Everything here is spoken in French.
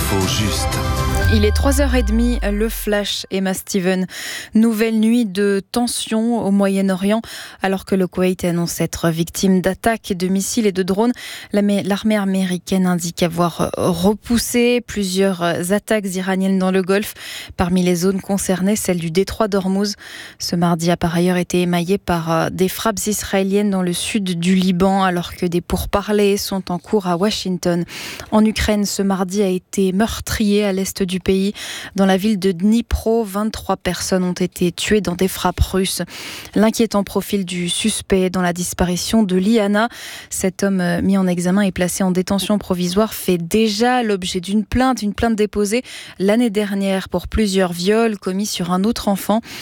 L'info juste. Il est 3h30, le flash, Emma Steven. Nouvelle nuit de tension au Moyen-Orient. Alors que le Koweït annonce être victime d'attaques de missiles et de drones, l'armée américaine indique avoir repoussé plusieurs attaques iraniennes dans le Golfe. Parmi les zones concernées, celle du détroit d'Ormuz. Ce mardi a par ailleurs été émaillé par des frappes israéliennes dans le sud du Liban, alors que des pourparlers sont en cours à Washington. En Ukraine, ce mardi a été meurtrier à l'est du pays. Dans la ville de Dnipro, 23 personnes ont été tuées dans des frappes russes. L'inquiétant profil du suspect dans la disparition de Liana. Cet homme mis en examen et placé en détention provisoire fait déjà l'objet d'une plainte déposée l'année dernière pour plusieurs viols commis sur un autre enfant.